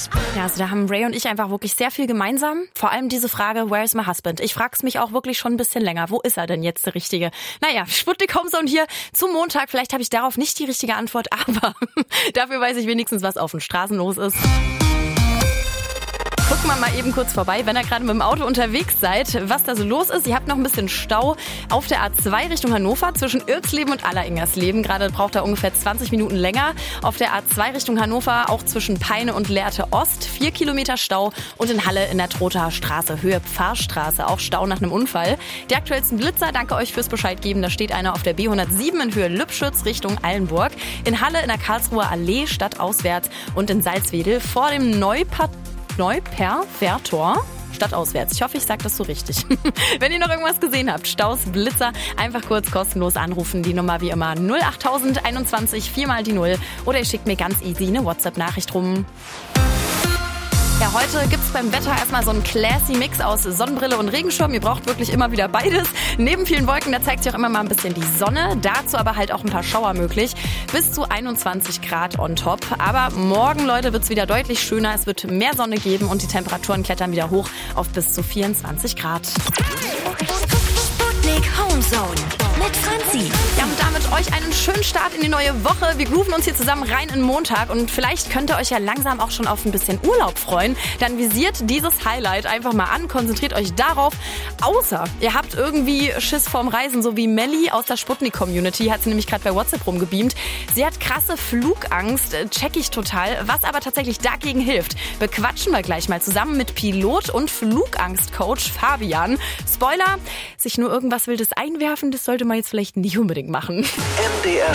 Ja, also da haben Ray und ich einfach wirklich sehr viel gemeinsam. Vor allem diese Frage, where is my husband? Ich frage es mich auch wirklich schon ein bisschen länger. Wo ist er denn jetzt, der Richtige? Naja, Sputnik Homezone hier zum Montag. Vielleicht habe ich darauf nicht die richtige Antwort, aber dafür weiß ich wenigstens, was auf den Straßen los ist. Guckt mal eben kurz vorbei, wenn ihr gerade mit dem Auto unterwegs seid, was da so los ist. Ihr habt noch ein bisschen Stau auf der A2 Richtung Hannover zwischen Irksleben und Alleringers-Leben. Gerade braucht er ungefähr 20 Minuten länger. Auf der A2 Richtung Hannover auch zwischen Peine und Lehrte Ost 4 Kilometer Stau und in Halle in der Trothaer Straße, Höhe Pfarrstraße, auch Stau nach einem Unfall. Die aktuellsten Blitzer, danke euch fürs Bescheid geben. Da steht einer auf der B107 in Höhe Lübschütz Richtung Allenburg. In Halle in der Karlsruher Allee stadtauswärts und in Salzwedel vor dem Neuperfertor stadtauswärts. Ich hoffe, ich sage das so richtig. Wenn ihr noch irgendwas gesehen habt, Staus, Blitzer, einfach kurz kostenlos anrufen. Die Nummer wie immer 08000 21 4 mal die 0 oder ihr schickt mir ganz easy eine WhatsApp-Nachricht rum. Ja, heute gibt's beim Wetter erstmal so einen classy Mix aus Sonnenbrille und Regenschirm. Ihr braucht wirklich immer wieder beides. Neben vielen Wolken, da zeigt sich auch immer mal ein bisschen die Sonne. Dazu aber halt auch ein paar Schauer möglich. Bis zu 21 Grad on top. Aber morgen, Leute, wird's wieder deutlich schöner. Es wird mehr Sonne geben und die Temperaturen klettern wieder hoch auf bis zu 24 Grad. Sputnik Homezone mit Franzi. Ja, und damit euch einen schönen Start in die neue Woche. Wir grooven uns hier zusammen rein in Montag und vielleicht könnt ihr euch ja langsam auch schon auf ein bisschen Urlaub freuen. Dann visiert dieses Highlight einfach mal an, konzentriert euch darauf. Außer ihr habt irgendwie Schiss vorm Reisen, so wie Melli aus der Sputnik-Community, hat sie nämlich gerade bei WhatsApp rumgebeamt. Sie hat krasse Flugangst, check ich total. Was aber tatsächlich dagegen hilft, bequatschen wir gleich mal zusammen mit Pilot und Flugangstcoach Fabian. Spoiler, sich nur irgendwas Wildes einwerfen, das sollte man jetzt vielleicht nicht unbedingt machen. MDR